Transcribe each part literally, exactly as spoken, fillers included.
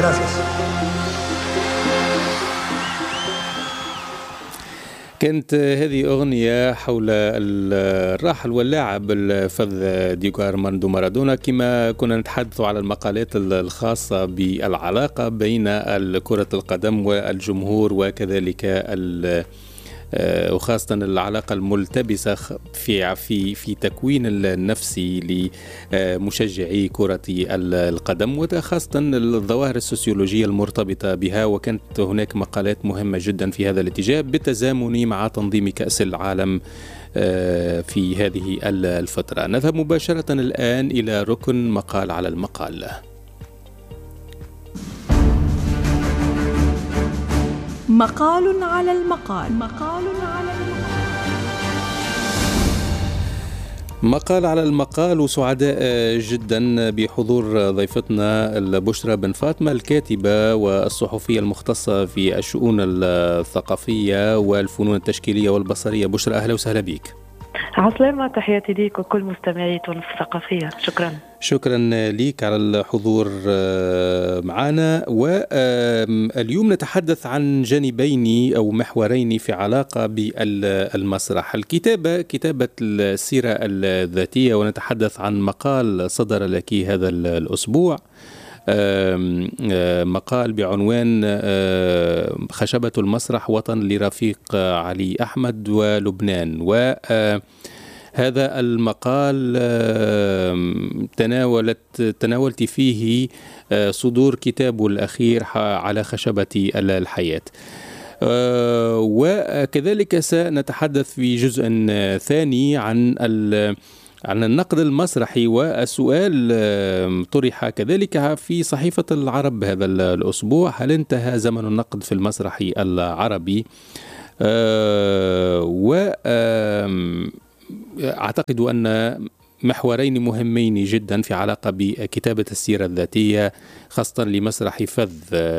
كانت هذه أغنية حول الراحل واللاعب الفذ دييغو أرماندو مارادونا، كما كنا نتحدث على المقالات الخاصة بالعلاقة بين كرة القدم والجمهور، وكذلك وخاصة العلاقة الملتبسة في في في تكوين النفسي لمشجعي كرة القدم، وخاصة الظواهر السوسيولوجية المرتبطة بها. وكانت هناك مقالات مهمة جدا في هذا الاتجاه بالتزامن مع تنظيم كأس العالم في هذه الفترة. نذهب مباشرة الآن إلى ركن مقال على المقال. مقال على المقال. مقال على المقال. مقال على المقال، وسعداء جدا بحضور ضيفتنا بشرى بن فاطمة، الكاتبة والصحفية المختصة في الشؤون الثقافية والفنون التشكيلية والبصرية. بشرى، أهلا وسهلا بك. عسلامة، تحياتي ليك وكل مستمعي تونس الثقافية. شكرا شكرا لك على الحضور معنا. واليوم نتحدث عن جانبين أو محورين في علاقة بالمسرح. الكتابة، كتابة السيرة الذاتية، ونتحدث عن مقال صدر لك هذا الأسبوع، مقال بعنوان خشبة المسرح وطن لرفيق علي أحمد ولبنان. و هذا المقال تناولت تناولت فيه صدور كتابه الأخير على خشبة الحياة، وكذلك سنتحدث في جزء ثاني عن عن النقد المسرحي. والسؤال طرح كذلك في صحيفة العرب هذا الأسبوع: هل انتهى زمن النقد في المسرح العربي؟ و أعتقد أن محورين مهمين جدا في علاقة بكتابة السيرة الذاتية، خاصة لمسرح فذ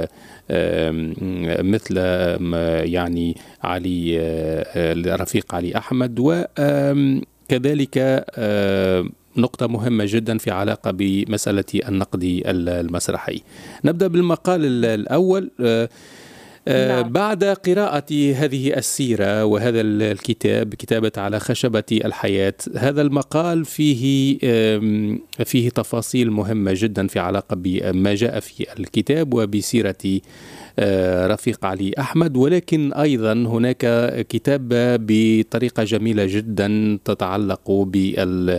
مثل يعني علي رفيق علي أحمد، وكذلك نقطة مهمة جدا في علاقة بمسألة النقد المسرحي. نبدأ بالمقال الأول. نعم. بعد قراءة هذه السيرة وهذا الكتاب، كتابة على خشبة الحياة، هذا المقال فيه فيه تفاصيل مهمة جدا في علاقة بما جاء في الكتاب وبسيرة رفيق علي أحمد، ولكن أيضا هناك كتابة بطريقة جميلة جدا تتعلق بال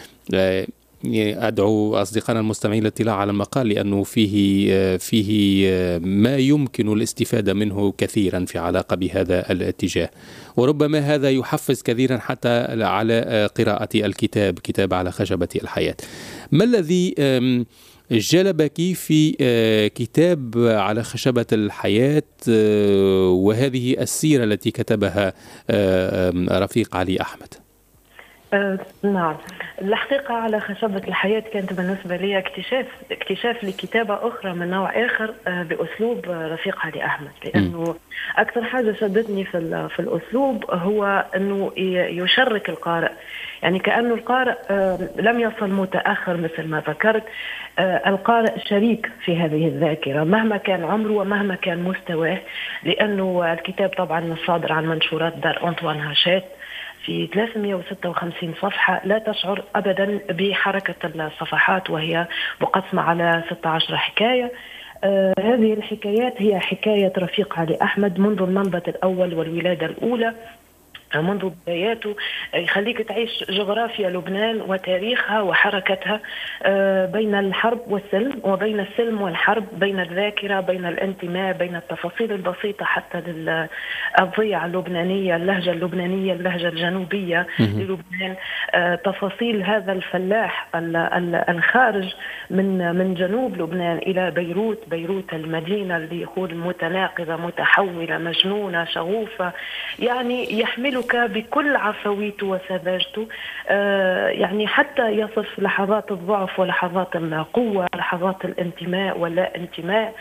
أدعو أصدقائنا المستمعين للاطلاع على المقال، لأنه فيه فيه ما يمكن الاستفادة منه كثيرا في علاقة بهذا الاتجاه، وربما هذا يحفز كثيرا حتى على قراءة الكتاب، كتاب على خشبة الحياة. ما الذي جلبك في كتاب على خشبة الحياة وهذه السيرة التي كتبها رفيق علي أحمد؟ آه، نعم، الحقيقة على خشبة الحياة كانت بالنسبة لي اكتشاف اكتشاف لكتابة أخرى من نوع آخر آه بأسلوب رفيق علي أحمد، لأنه م. أكثر حاجة شدتني في في الأسلوب هو أنه يشرك القارئ، يعني كأنه القارئ آه لم يصل متأخر مثل ما ذكرت. آه القارئ شريك في هذه الذاكرة مهما كان عمره ومهما كان مستواه، لأنه الكتاب طبعا صادر عن منشورات دار أنطوان هاشات في ثلاثمئة وستة وخمسين صفحة، لا تشعر أبدا بحركة الصفحات وهي مقسمة على ستة عشر حكاية. آه هذه الحكايات هي حكاية رفيق علي أحمد منذ المنبت الأول والولادة الأولى، منذ بداياته، يخليك تعيش جغرافيا لبنان وتاريخها وحركتها بين الحرب والسلم، وبين السلم والحرب، بين الذاكرة، بين الانتماء، بين التفاصيل البسيطة حتى للضيعة اللبنانية، اللهجة اللبنانية، اللهجة الجنوبية للبنان، تفاصيل هذا الفلاح الخارج من من جنوب لبنان إلى بيروت، بيروت المدينة اللي يقول متناقضة، متحولة، مجنونة، شغوفة، يعني يحمل يديرك بكل عفويته وسذاجته، يعني حتى يصف لحظات الضعف ولحظات القوة، لحظات الانتماء ولا انتماء،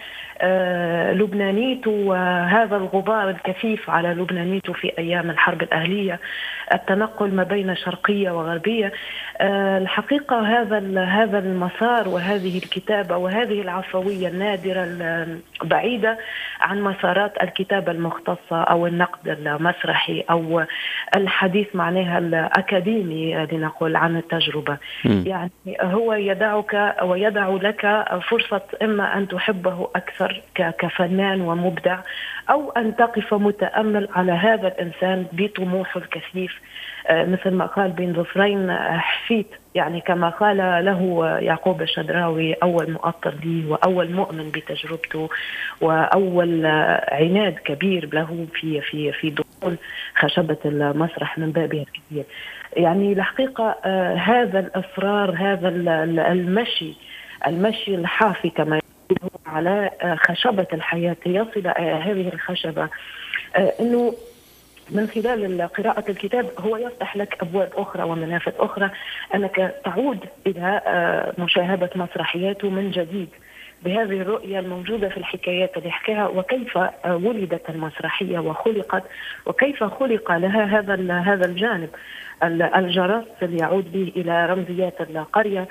لبنانيته وهذا الغبار الكثيف على لبنانيته في أيام الحرب الأهلية، التنقل ما بين شرقية وغربية. الحقيقة هذا هذا المسار وهذه الكتابة وهذه العفوية النادرة بعيدة عن مسارات الكتابة المختصة أو النقد المسرحي أو الحديث معناها الأكاديمي لنقول عن التجربة. م. يعني هو يدعك ويدع لك فرصة إما أن تحبه أكثر كفنان ومبدع، أو أن تقف متأمل على هذا الإنسان بطموحه الكثيف، مثل ما قال بين ظفرين حفيت، يعني كما قال له يعقوب الشدراوي أول مؤطر لي وأول مؤمن بتجربته وأول عناد كبير له في في في دخول خشبة المسرح من بابها الكبير. يعني الحقيقة هذا الإصرار، هذا المشي المشي الحافي كما على خشبة الحياة يصل هذه الخشبة، أنه من خلال قراءة الكتاب هو يفتح لك أبواب أخرى ومنافذ أخرى، أنك تعود إلى مشاهدة مسرحياته من جديد بهذه الرؤية الموجودة في الحكايات اللي حكاها، وكيف ولدت المسرحية وخلقت، وكيف خلق لها هذا هذا الجانب الجرس اللي يعود به إلى رمزيات القرية،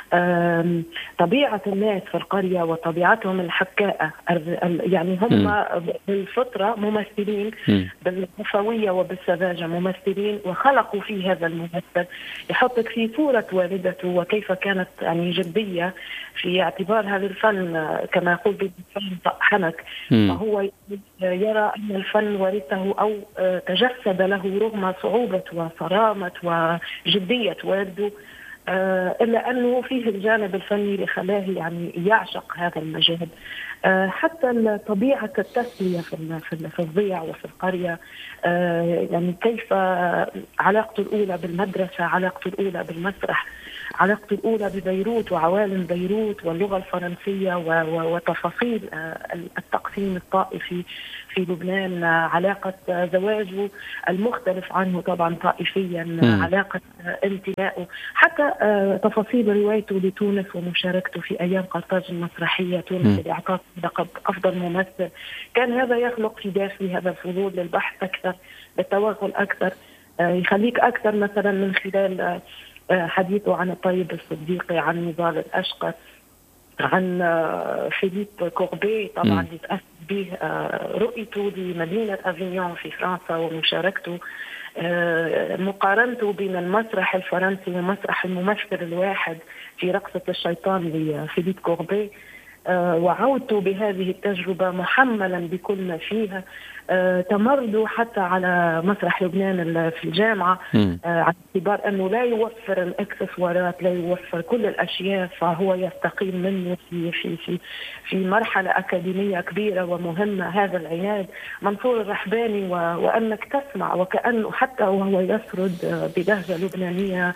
طبيعة الناس في القرية وطبيعتهم الحكاءة، يعني هم بالفطرة ممثلين، بالعفوية وبالسذاجة ممثلين، وخلقوا في هذا الممثل يحطك في صورة والدته وكيف كانت يعني جدية في اعتبارها للفن، كما يقول بالفن حنك، فهو يرى أن الفن ورثه أو تجسد له رغم صعوبة وصرامة وجدية والده، إلا أنه فيه الجانب الفني اللي خلاه يعني يعشق هذا المجال. حتى طبيعة التسلية في الضيع وفي القرية، يعني كيف علاقته الأولى بالمدرسة، علاقته الأولى بالمسرح، علاقته الأولى ببيروت وعوالم بيروت واللغة الفرنسية وتفاصيل التقسيم الطائفي في لبنان، علاقة زواجه المختلف عنه طبعا طائفيا، م. علاقة انتمائه، حتى تفاصيل روايته لتونس ومشاركته في أيام قرطاج المسرحية تونس اللي أعطاه لقب أفضل ممثل. كان هذا يخلق في داخلي هذا الفضول للبحث أكثر، للتوغل أكثر، يخليك أكثر مثلا من خلال حديثه عن الطيب الصديقي، عن نضال الأشقر، عن فيليب كوربي طبعا يتأثر به رؤيته لمدينة أفينيون في فرنسا ومشاركته، مقارنته بين المسرح الفرنسي ومسرح الممثل الواحد في رقصة الشيطان لفيليب كوربي، وعودته بهذه التجربة محملا بكل ما فيها، تمرده حتى على مسرح لبنان في الجامعة، على اعتبار أنه لا يوفر الإكسسوارات، لا يوفر كل الأشياء، فهو يستقيم منه في في في في مرحلة أكاديمية كبيرة ومهمة. هذا العناد منصور الرحباني، وأنك تسمع وكأنه حتى وهو يسرد بلهجة لبنانية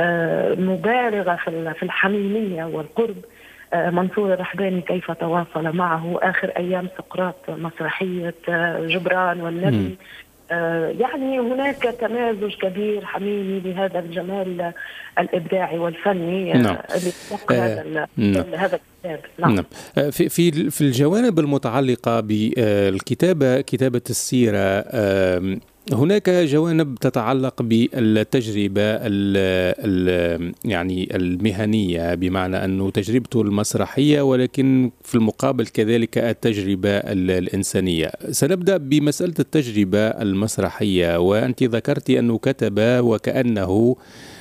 مبالغة في الحميمية والقرب، منصور الرحباني كيف تواصل معه آخر أيام سقراط، مسرحية جبران والنبي. يعني هناك تمازج كبير حميمي بهذا الجمال الإبداعي والفني نعم. اللي يتلقى هذا نعم. هذا الكتاب نعم. نعم. في في في الجوانب المتعلقة بالكتابة، كتابة السيرة، هناك جوانب تتعلق بالتجربة ال ال يعني المهنية، بمعنى أنه تجربته المسرحية، ولكن في المقابل كذلك التجربة الإنسانية. سنبدأ بمسألة التجربة المسرحية، وأنت ذكرت أنه كتب وكأنه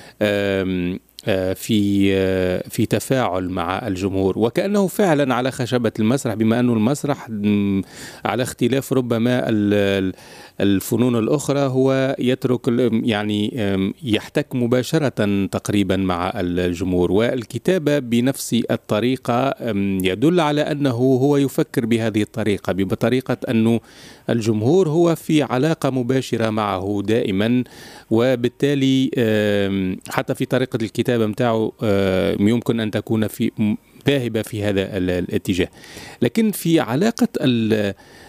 في في تفاعل مع الجمهور، وكأنه فعلا على خشبة المسرح، بما أنه المسرح على اختلاف ربما الفنون الأخرى هو يترك يعني يحتك مباشرة تقريبا مع الجمهور، والكتابة بنفس الطريقة يدل على أنه هو يفكر بهذه الطريقة، بطريقة أنه الجمهور هو في علاقة مباشرة معه دائما، وبالتالي حتى في طريقة الكتابة متاعه يمكن أن تكون في ذاهبة في هذا الاتجاه. لكن في علاقة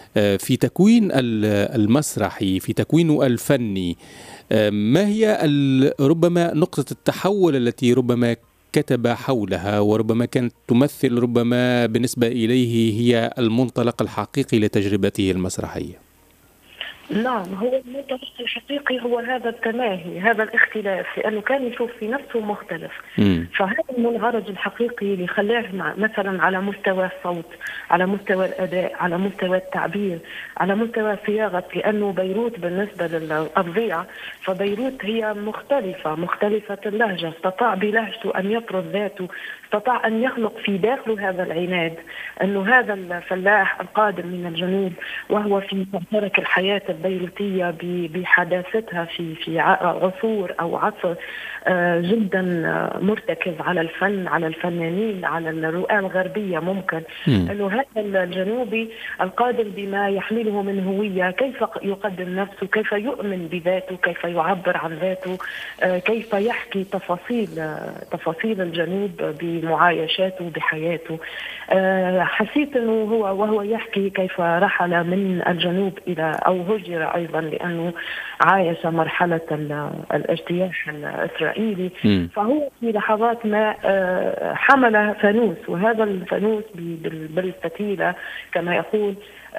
في تكوين المسرحي، في تكوينه الفني، ما هي ربما نقطة التحول التي ربما كتب حولها وربما كانت تمثل ربما بالنسبة إليه هي المنطلق الحقيقي لتجربته المسرحية؟ نعم، هو المنطلق الحقيقي هو هذا التماهي، هذا الاختلاف، لأنه كان يشوف في نفسه مختلف. م. فهذا المنعرج الحقيقي اللي خلاه مثلا على مستوى الصوت، على مستوى الأداء، على مستوى التعبير، على مستوى صياغة، لأنه بيروت بالنسبة للأرضية، فبيروت هي مختلفة مختلفة اللهجة، استطاع بلهجته أن يفرض ذاته، استطاع أن يخلق في داخله هذا العناد، أنه هذا الفلاح القادم من الجنوب وهو في ترك الحياة البيروتية بحداثتها في في عصور أو عصر جدا مرتكز على الفن، على الفنانين، على الرؤى الغربية، ممكن أنه هذا الجنوبي القادم بما يحمله من هوية، كيف يقدم نفسه، كيف يؤمن بذاته، كيف يعبر عن ذاته، كيف يحكي تفاصيل تفاصيل الجنوب بمعايشاته بحياته. حسيت أنه هو وهو يحكي كيف رحل من الجنوب إلى أو هجر أيضا، لأنه عايش مرحلة الاجتياح الإسرائيلي، م. فهو في لحظات ما حمل فانوس، وهذا الفانوس بالفتيلة كما يقول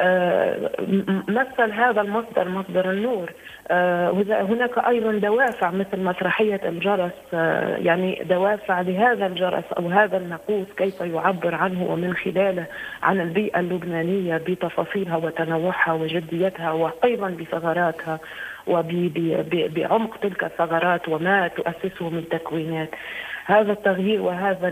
مثل هذا المصدر، مصدر النور. هناك أيضا دوافع مثل مسرحية الجرس، يعني دوافع لهذا الجرس أو هذا الناقوس كيف يعبر عنه ومن خلاله عن البيئة اللبنانية بتفاصيلها وتنوعها وجديتها، وأيضا بثغراتها وبعمق تلك الثغرات وما تؤسسه من تكوينات. هذا التغيير وهذا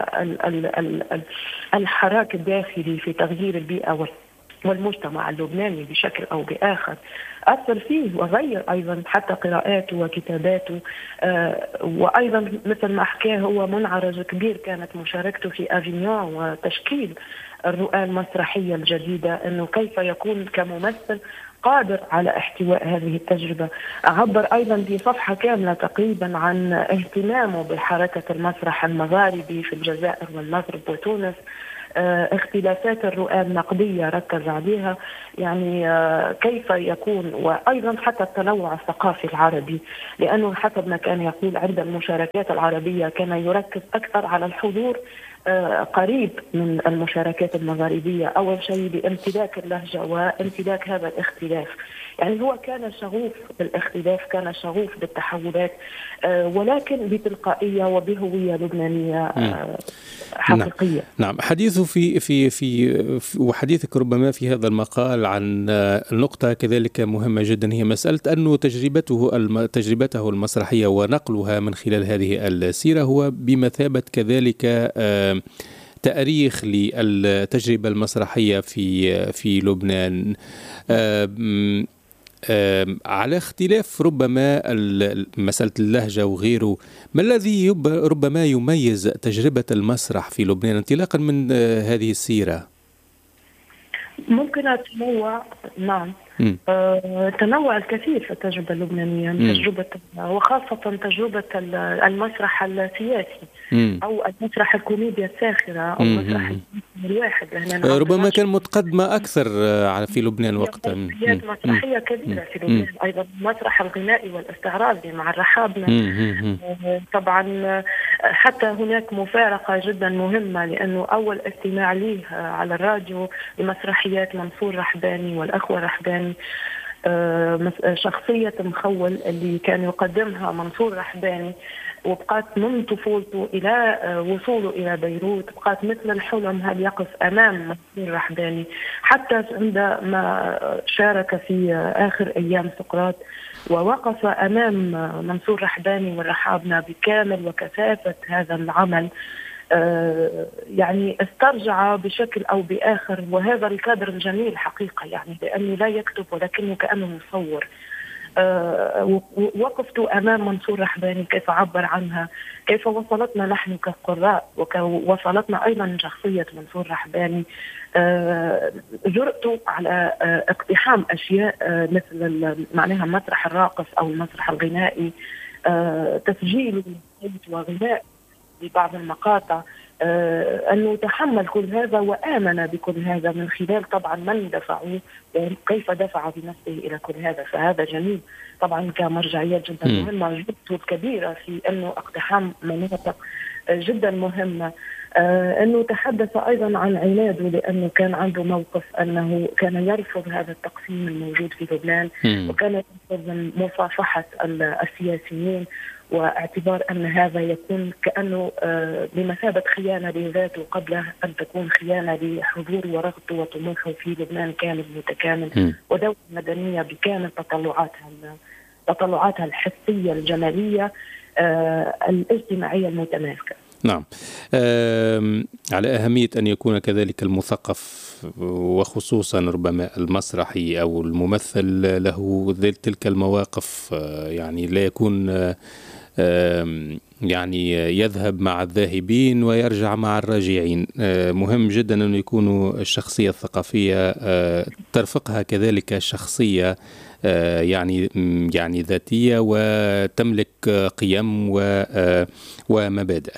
الحراك الداخلي في تغيير البيئة والمجتمع اللبناني بشكل أو بآخر أثر فيه وغير أيضا حتى قراءاته وكتاباته. آه وأيضا مثل ما حكاه هو منعرج كبير كانت مشاركته في أفينيون وتشكيل الرؤى المسرحية الجديدة، أنه كيف يكون كممثل قادر على احتواء هذه التجربة. عبر أيضا بصفحة كاملة تقريبا عن اهتمامه بحركة المسرح المغاربي في الجزائر والمغرب وتونس، اختلافات الرؤى النقدية ركز عليها، يعني كيف يكون، وأيضا حتى التنوع الثقافي العربي، لأنه حسب ما كان يقول عند المشاركات العربية كان يركز أكثر على الحضور قريب من المشاركات المغاربية، أول شيء بامتلاك اللهجة وامتلاك هذا الاختلاف. يعني هو كان شغوف بالاختلاف، كان شغوف بالتحولات، ولكن بتلقائية وبهوية لبنانية حقيقية. نعم. حديثه في في في وحديثك ربما في هذا المقال عن النقطة كذلك مهمة جدا، هي مسألة أنه تجربته تجربته المسرحية ونقلها من خلال هذه السيرة هو بمثابة كذلك تأريخ للتجربة المسرحية في في لبنان، على اختلاف ربما مسألة اللهجة وغيره. ما الذي ربما يميز تجربة المسرح في لبنان انطلاقا من هذه السيرة؟ ممكن التنوع. نعم، آه، تنوع الكثير في التجربة اللبنانية، تجربة وخاصة تجربة المسرح السياسي م. أو المسرح الكوميديا الساخرة أو مسرح الواحد. ربما كان متقدمة أكثر في لبنان وقتها، مسرحية كبيرة في لبنان. أيضا المسرح الغنائي والاستعراضي مع الرحابنة. طبعا حتى هناك مفارقة جدا مهمة، لأنه أول استماع ليه على الراديو لمسرحيات منصور رحباني والأخوة رحباني، شخصية مخول اللي كان يقدمها منصور رحباني، وبقات من طفولته إلى وصوله إلى بيروت بقات مثل الحلم هل يقف أمام منصور رحباني، حتى عندما شارك في آخر أيام سقراط ووقف أمام منصور رحباني والرحابنة بكامل وكثافة هذا العمل، يعني استرجع بشكل أو بآخر. وهذا الكادر الجميل حقيقة، يعني لأنه لا يكتب ولكنه كأنه مصور. وقفت أمام منصور رحباني كيف عبر عنها، كيف وصلتنا نحن كقراء ووصلتنا أيضا شخصية منصور رحباني. جرأت على اقتحام أشياء مثل معناها المسرح الراقص أو المسرح الغنائي، تسجيل وغناء لبعض المقاطع، أنه تحمل كل هذا وآمن بكل هذا من خلال طبعا من دفعوه وكيف دفع بنفسه إلى كل هذا. فهذا جميل طبعا كمرجعيات جدا مهمة، جهود كبيرة في أنه اقتحام مناطق جدا مهمة. آه أنه تحدث أيضا عن عناده، لأنه كان عنده موقف أنه كان يرفض هذا التقسيم الموجود في لبنان، وكان يرفض مصافحة السياسيين، واعتبار أن هذا يكون كأنه آه بمثابة خيانة لذاته قبل أن تكون خيانة لحضور ورغبته وطموحه في لبنان كامل متكامل ودولة مدنية بكامل تطلعاتها تطلعاتها الحسية الجمالية آه الاجتماعية المتماسكة. نعم. على أهمية أن يكون كذلك المثقف وخصوصا ربما المسرحي أو الممثل له تلك المواقف، يعني لا يكون يعني يذهب مع الذاهبين ويرجع مع الراجعين. مهم جدا أن يكونوا الشخصية الثقافية ترفقها كذلك الشخصية يعني يعني ذاتية وتملك قيم ومبادئ.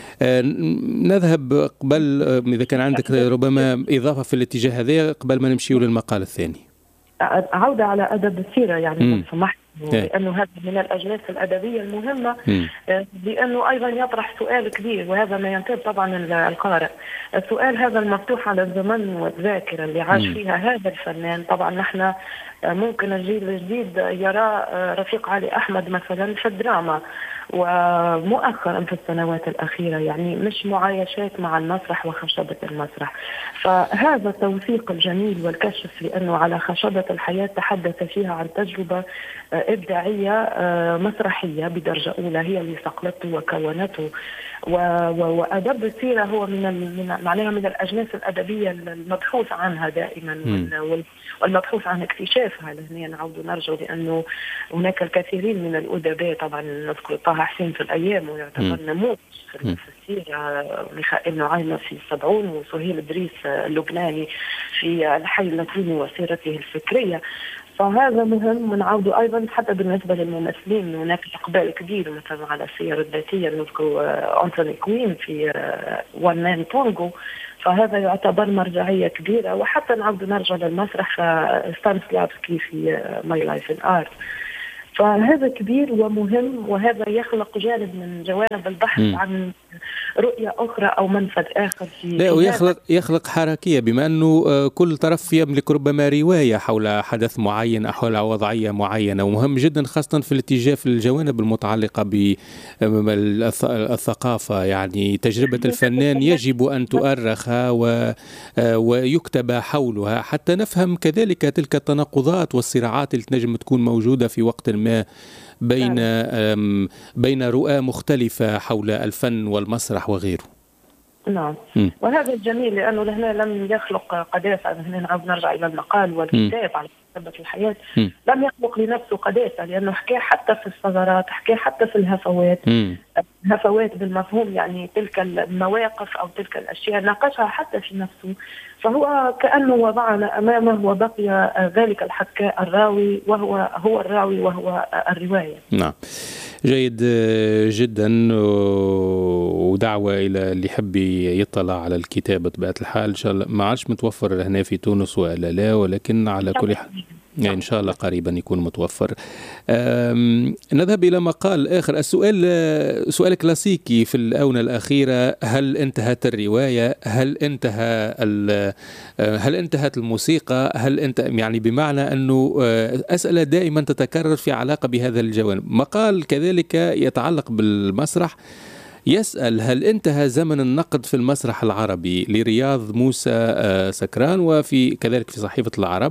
نذهب قبل، إذا كان عندك ربما إضافة في الاتجاه هذا قبل ما نمشي للمقال الثاني. عودة على أدب السيرة يعني لو سمحت، لأنه هذا من الأجناس الأدبية المهمة، لأنه أيضا يطرح سؤال كبير، وهذا ما ينتاب طبعا القارئ. السؤال هذا المفتوح على الزمن والذاكرة اللي عاش فيها هذا الفنان. طبعا نحن ممكن الجيل الجديد يرى رفيق علي أحمد مثلا في الدراما، ومؤخرا في السنوات الأخيرة يعني مش معايشات مع المسرح وخشبة المسرح. فهذا التوثيق الجميل والكشف، لأنه على خشبة الحياة تحدث فيها عن تجربة إبداعية مسرحية بدرجة أولى هي اللي صقلته وكونته. وأدب السيرة هو من معناها من الأجناس الأدبية المبحوث عنها دائما والمبحوث عن اكتشافها. لهنا نعود نرجع لأنه هناك الكثيرين من الأدباء، طبعا نذكر طه حسين في الأيام ويعتبر نموذج في السيرة، ميخائيل نعيمة في السبعون، وسهيل إدريس اللبناني في الحي اللاتيني وسيرته الفكرية. فهذا مهم. ونعود أيضا حتى بالنسبة للممثلين هناك إقبال كبير مثلا على السير الذاتية، نذكر أنتوني كوين في وان مان تونغو، فهذا يعتبر مرجعية كبيرة. وحتى نعود نرجع للمسرح ستانسلافسكي في ماي لايف إن آرت. فهذا كبير ومهم، وهذا يخلق جانب من جوانب البحث م. عن رؤية أخرى أو منفذ آخر في لا، ويخلق يخلق حركية، بما أنه كل طرف يملك ربما رواية حول حدث معين أو حول وضعية معينة. ومهم جدا خاصة في الاتجاه في الجوانب المتعلقة بالثقافة، يعني تجربة الفنان يجب أن تؤرخ ويكتب حولها حتى نفهم كذلك تلك التناقضات والصراعات اللي تنجم تكون موجودة في وقت ما بين بين رؤى مختلفة حول الفن والمسرح وغيره. نعم. م. وهذا الجميل، لأنه لهنا لم يخلق قداسة. هنا نعود نرجع إلى المقال والكتاب م. على خشبة الحياة. م. لم يخلق لنفسه قداسة، لأنه حكى حتى في الثغرات، حكى حتى في الهفوات. م. هفوات بالمفهوم يعني تلك المواقف أو تلك الأشياء ناقشها حتى في نفسه. فهو كأنه وضعنا أمامه وبقي ذلك الحكاء الراوي، وهو هو الراوي وهو الرواية. نعم، جيد جدا. ودعوة إلى اللي يحب يطلع على الكتاب بطبيعة الحال، إن شاء الله ما عادش متوفر هنا في تونس ولا لا، ولكن على كل حال يعني إن شاء الله قريبا يكون متوفر. نذهب إلى مقال آخر. السؤال سؤال كلاسيكي في الآونة الأخيرة: هل انتهت الرواية؟ هل انتهى هل انتهت الموسيقى؟ هل انت يعني بمعنى أنه أسئلة دائما تتكرر في علاقة بهذا الجوانب. مقال كذلك يتعلق بالمسرح يسأل: هل انتهى زمن النقد في المسرح العربي؟ لرياض موسى سكران، وفي كذلك في صحيفة العرب،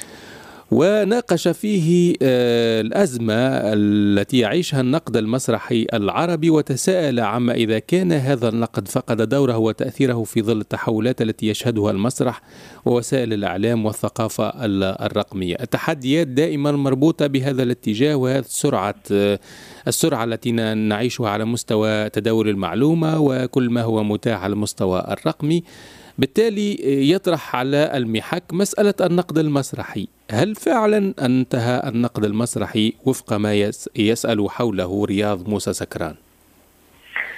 وناقش فيه الأزمة التي يعيشها النقد المسرحي العربي، وتساءل عما إذا كان هذا النقد فقد دوره وتأثيره في ظل التحولات التي يشهدها المسرح ووسائل الإعلام والثقافة الرقمية. التحديات دائما مربوطة بهذا الاتجاه وهذه السرعة السرعة التي نعيشها على مستوى تداول المعلومة وكل ما هو متاح على المستوى الرقمي. بالتالي يطرح على المحك مسألة النقد المسرحي. هل فعلا انتهى النقد المسرحي وفق ما يسأل حوله رياض موسى سكران؟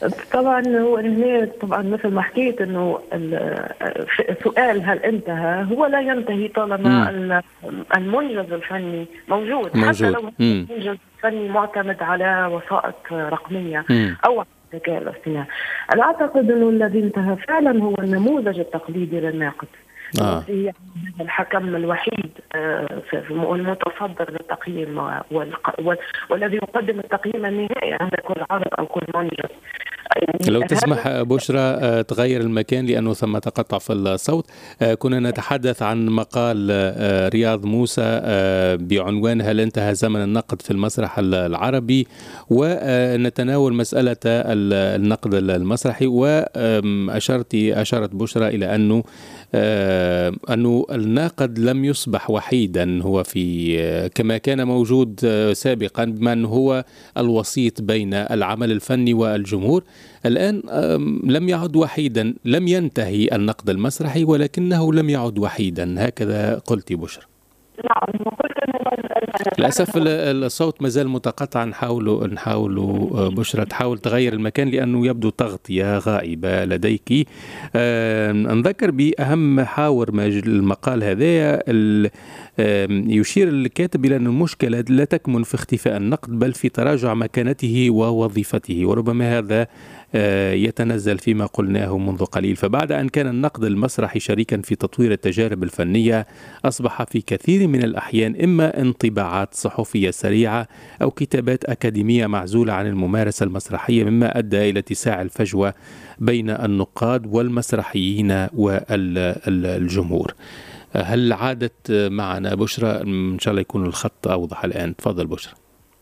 طبعا هو هنا طبعا مثل ما حكيت انه السؤال هل انتهى هو لا ينتهي طالما المنجز الفني موجود, موجود. حتى لو المنجز الفني معتمد على وسائط رقميه مم. او الذكاء الاصطناعي. انا اعتقد انه الذي انتهى فعلا هو النموذج التقليدي للناقد. آه. الحكم الوحيد المتصدر للتقييم والذي يقدم التقييم النهائي عند كل عرض أو كل منجز. يعني لو تسمح بشرى تغير المكان لأنه ثم تقطع في الصوت. كنا نتحدث عن مقال رياض موسى بعنوان هل انتهى زمن النقد في المسرح العربي، ونتناول مسألة النقد المسرحي، وأشرت أشارت بشرى إلى أنه أنه الناقد لم يصبح وحيدا، هو في كما كان موجود سابقا بما أنه هو الوسيط بين العمل الفني والجمهور. الآن لم يعد وحيدا، لم ينتهي النقد المسرحي ولكنه لم يعد وحيدا، هكذا قلت بشرى. نعم قلت للأسف الصوت مازال متقطع. نحاول نحاول بشرى تحاول تغير المكان لأنه يبدو تغطية غائبة لديك. نذكر بأهم محاور المقال هذا. يشير الكاتب إلى أن المشكلة لا تكمن في اختفاء النقد بل في تراجع مكانته ووظيفته، وربما هذا يتنزل فيما قلناه منذ قليل. فبعد أن كان النقد المسرحي شريكا في تطوير التجارب الفنية، أصبح في كثير من الأحيان إما انطباعات صحفية سريعة أو كتابات أكاديمية معزولة عن الممارسة المسرحية، مما أدى إلى اتساع الفجوة بين النقاد والمسرحيين والجمهور. هل عادت معنا بشرى؟ إن شاء الله يكون الخط أوضح الآن. تفضل بشرى.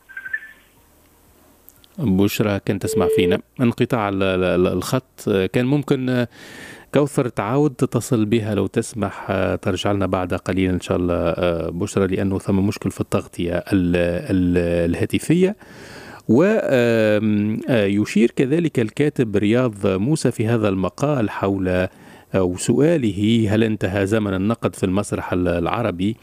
بشرى كان تسمع فينا. انقطاع الخط. كان ممكن كوثر تعاود تتصل بها لو تسمح، ترجع لنا بعد قليل إن شاء الله بشرى، لأنه ثم مشكل في التغطية الهاتفية. ويشير كذلك الكاتب رياض موسى في هذا المقال حول أو سؤاله هل انتهى زمن النقد في المسرح العربي.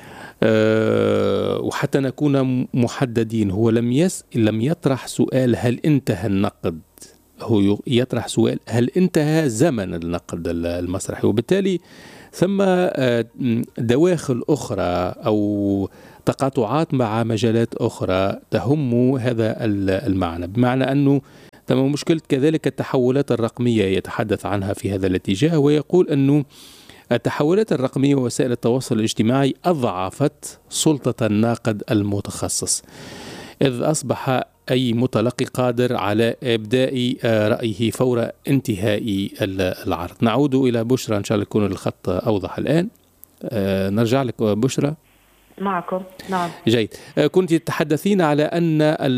أه وحتى نكون محددين، هو لم يس لم يطرح سؤال هل انتهى النقد، هو يطرح سؤال هل انتهى زمن النقد المسرحي. وبالتالي ثم دواخل أخرى أو تقاطعات مع مجالات أخرى تهم هذا المعنى، بمعنى أنه ثم مشكلة كذلك التحولات الرقمية يتحدث عنها في هذا الاتجاه، ويقول أنه التحولات الرقمية ووسائل التواصل الاجتماعي أضعفت سلطة الناقد المتخصص، إذ أصبح أي متلقي قادر على إبداء رأيه فور انتهاء العرض. نعود إلى بشرى إن شاء الله يكون الخط أوضح الآن. نرجع لك بشرى. معكم. نعم جيد. كنت تتحدثين على أن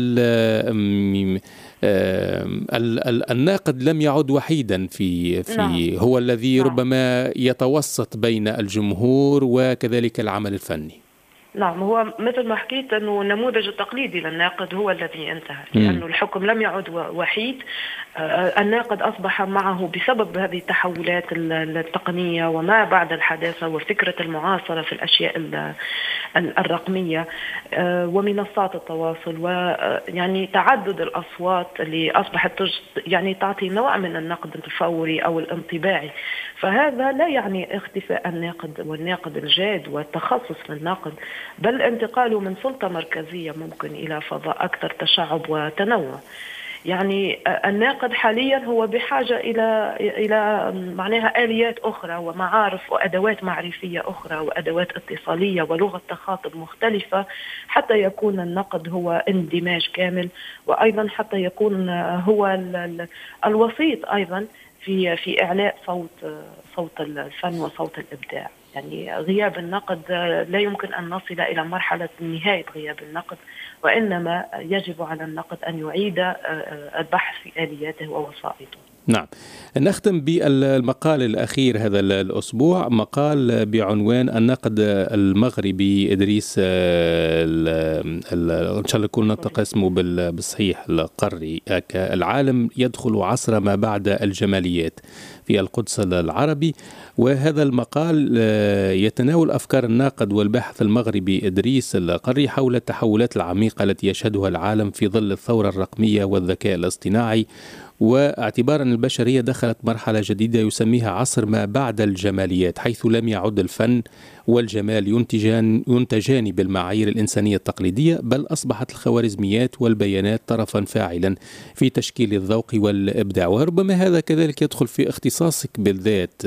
الناقد لم يعد وحيدا في في نعم. هو الذي نعم. ربما يتوسط بين الجمهور وكذلك العمل الفني. نعم، هو مثل ما حكيت أنه النموذج التقليدي للناقد هو الذي انتهى، لأنه الحكم لم يعد وحيد. الناقد أصبح معه بسبب هذه التحولات التقنية وما بعد الحداثة وفكرة المعاصرة في الأشياء الرقمية ومنصات التواصل ويعني تعدد الأصوات اللي أصبحت يعني تعطي نوع من النقد الفوري أو الانطباعي. فهذا لا يعني اختفاء الناقد والناقد الجاد والتخصص في النقد، بل انتقاله من سلطة مركزية ممكن إلى فضاء أكثر تشعب وتنوع. يعني الناقد حاليا هو بحاجة إلى إلى معناها آليات أخرى ومعارف وأدوات معرفية أخرى وأدوات اتصالية ولغة تخاطب مختلفة حتى يكون النقد هو اندماج كامل، وأيضا حتى يكون هو الوسيط أيضا في في إعلاء صوت صوت الفن وصوت الإبداع. يعني غياب النقد لا يمكن أن نصل إلى مرحلة نهاية غياب النقد، وإنما يجب على النقد أن يعيد البحث في آلياته ووسائطه. نعم. نختم بالمقال الأخير هذا الأسبوع، مقال بعنوان النقد المغربي إدريس إن شاء الله يكون نطق اسمه بالصحيح القري، العالم يدخل عصر ما بعد الجماليات في القدس العربي. وهذا المقال يتناول أفكار الناقد والباحث المغربي إدريس القري حول التحولات العميقة التي يشهدها العالم في ظل الثورة الرقمية والذكاء الاصطناعي، واعتبارا البشرية دخلت مرحلة جديدة يسميها عصر ما بعد الجماليات، حيث لم يعد الفن والجمال ينتجان, ينتجان بالمعايير الإنسانية التقليدية، بل أصبحت الخوارزميات والبيانات طرفا فاعلا في تشكيل الذوق والإبداع. وربما هذا كذلك يدخل في اختصاصك بالذات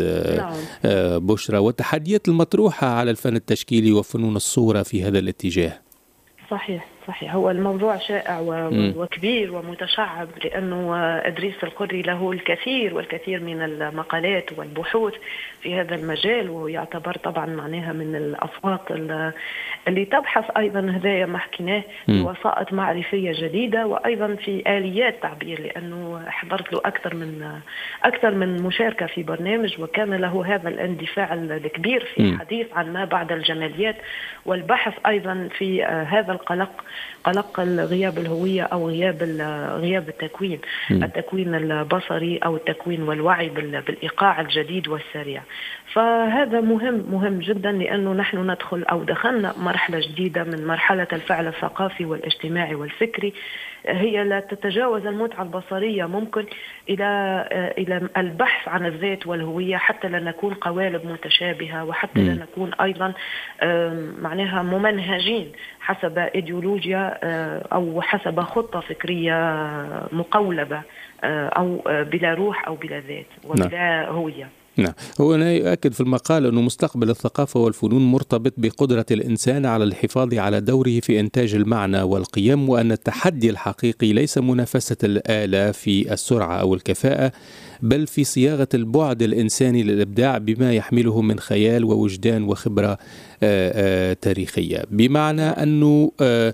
بشرى، والتحديات المطروحة على الفن التشكيلي وفنون الصورة في هذا الاتجاه. صحيح صحيح، هو الموضوع شائع وكبير ومتشعب، لأنه إدريس القري له الكثير والكثير من المقالات والبحوث في هذا المجال، ويعتبر طبعا معناها من الأصوات اللي تبحث أيضا هذايا ما حكيناه بوسائط معرفية جديدة، وأيضا في آليات تعبير، لأنه حضرت له أكثر من أكثر من مشاركة في برنامج، وكان له هذا الاندفاع الكبير في الحديث عن ما بعد الجماليات، والبحث أيضا في هذا القلق، قلق غياب الهوية أو غياب غياب التكوين م. التكوين البصري أو التكوين والوعي بالإيقاع الجديد والسريع. فهذا مهم مهم جدا، لأنه نحن ندخل أو دخلنا مرحلة جديدة من مرحلة الفعل الثقافي والاجتماعي والفكري، هي لا تتجاوز المتعة البصرية ممكن إلى إلى البحث عن الذات والهوية، حتى لا نكون قوالب متشابهة، وحتى لا نكون أيضا معناها ممنهجين حسب إيديولوجيا أو حسب خطة فكرية مقولبة أو بلا روح أو بلا ذات وبلا نعم. هوية. نعم، هو يؤكد في المقال أنه مستقبل الثقافة والفنون مرتبط بقدرة الإنسان على الحفاظ على دوره في إنتاج المعنى والقيم، وأن التحدي الحقيقي ليس منافسة الآلة في السرعة أو الكفاءة، بل في صياغة البعد الإنساني للإبداع بما يحمله من خيال ووجدان وخبرة آآ آآ تاريخية. بمعنى أنه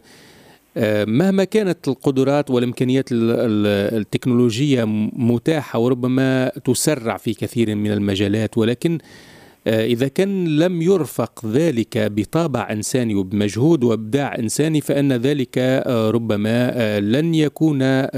مهما كانت القدرات والإمكانيات التكنولوجية متاحة وربما تسرع في كثير من المجالات، ولكن إذا كان لم يرفق ذلك بطابع إنساني وبمجهود وإبداع إنساني، فإن ذلك ربما لن يكون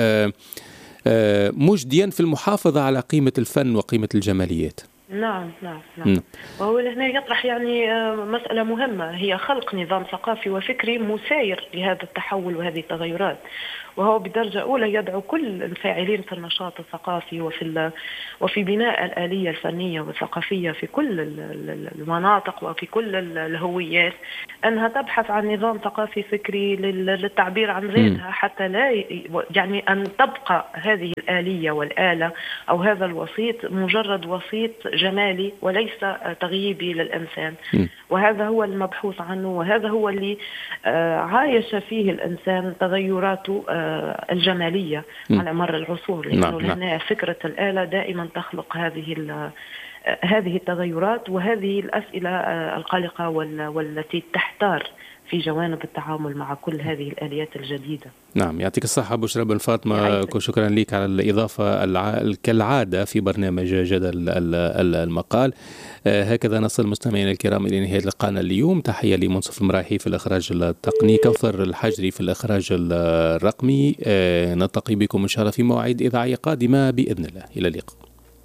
مجديا في المحافظة على قيمة الفن وقيمة الجماليات. نعم نعم نعم. وهو هنا يطرح يعني مسألة مهمة، هي خلق نظام ثقافي وفكري مساير لهذا التحول وهذه التغيرات، وهو بدرجة أولى يدعو كل الفاعلين في النشاط الثقافي وفي وفي بناء الآلية الفنية والثقافية في كل المناطق وفي كل الهويات أنها تبحث عن نظام ثقافي فكري للتعبير عن ذاتها، حتى لا يعني أن تبقى هذه الآلية والآلة أو هذا الوسيط مجرد وسيط جمالي وليس تغييبي للإنسان. وهذا هو المبحوث عنه، وهذا هو اللي عايش فيه الإنسان تغيراته الجمالية م. على مر العصور، لأنه نعم. هنا فكرة الآلة دائما تخلق هذه هذه التغيرات وهذه الأسئلة القلقة والتي تحتار في جوانب التعامل مع كل هذه الآليات الجديدة. نعم، يعطيك الصحة بشرى بن فاطمة، شكرا لك على الإضافة الع... كالعادة في برنامج جدل المقال. هكذا نصل مستمعينا الكرام إلى نهاية لقاءنا اليوم. تحية لمنصف المراحي في الإخراج التقني، كوثر الحجري في الإخراج الرقمي. نلتقي بكم إن شاء الله في مواعيد إذاعية قادمة بإذن الله. إلى اللقاء.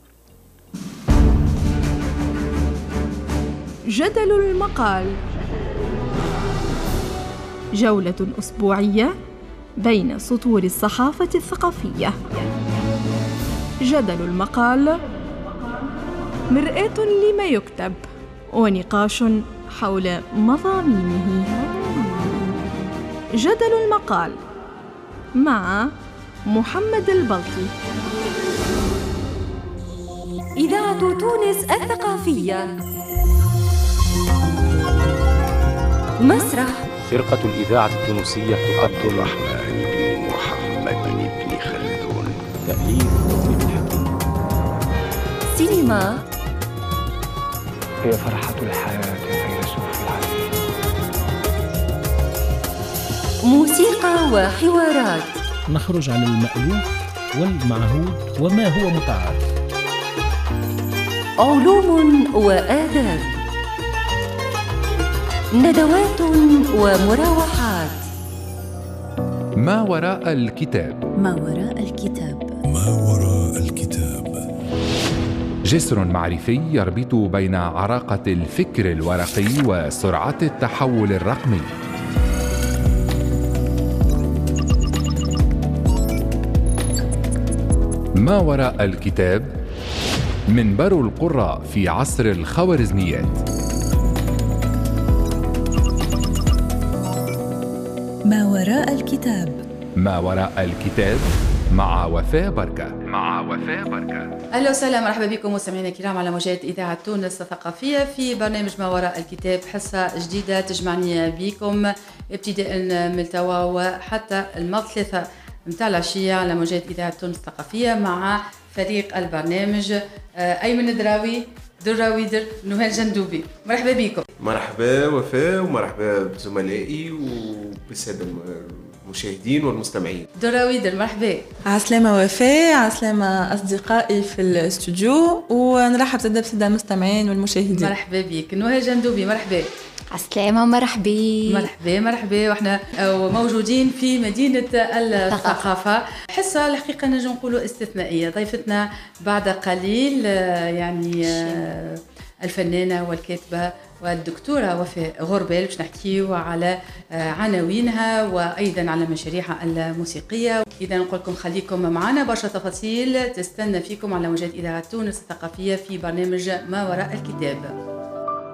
جدل المقال، جولة أسبوعية بين سطور الصحافة الثقافية. جدل المقال، مرآة لما يكتب ونقاش حول مضامينه. جدل المقال مع محمد البلطي. إذاعة تونس الثقافية. مسرح فرقة الإذاعة التونسية عبد الرحمن بن محمد بن خلدون. تأليف سينما. هي فرحة الحياة فيلسوف العالم. موسيقى وحوارات. نخرج عن المألوف والمعهود وما هو متعارف. علوم وآداب. ندوات ومراوحات. ما وراء الكتاب. ما وراء الكتاب. ما وراء الكتاب. جسر معرفي يربط بين عراقة الفكر الورقي وسرعة التحول الرقمي. ما وراء الكتاب، منبر القراء في عصر الخوارزميات. ما وراء الكتاب. ما وراء الكتاب مع وفاء بركة. مع وفاء بركة. أهلا وسهلا، مرحبا بكم مستمعينا الكرام على موجات إذاعة تونس الثقافية في برنامج ما وراء الكتاب، حصة جديدة تجمعني بكم ابتداء من التوا وحتى المثلثة متاع العشية على موجات إذاعة تونس الثقافية مع فريق البرنامج أيمن الدراوي، دراويدر، نهال جندوبي. مرحبا بكم. مرحبا وفاء ومرحبا بزملائي وبالسادة المشاهدين والمستمعين. دراويدر مرحبا. عسلامة وفاء، عسلامة أصدقائي في الاستوديو، ونرحب زادا بسادة المستمعين والمشاهدين. مرحبا بك. نهال جندوبي مرحبا. عسلامة ومرحبا. مرحبا مرحبا، واحنا موجودين في مدينة الثقافة، حصة الحقيقة نجم نقولوا استثنائية. ضيفتنا بعد قليل يعني الفنانة والكاتبة والدكتورة وفاء غربال، باش نحكيو على عناوينها وأيضا على مشاريعها الموسيقية. إذا نقول لكم خليكم معنا، برشا تفاصيل تستنى فيكم على موجات إذاعة تونس الثقافية في برنامج ما وراء الكتاب.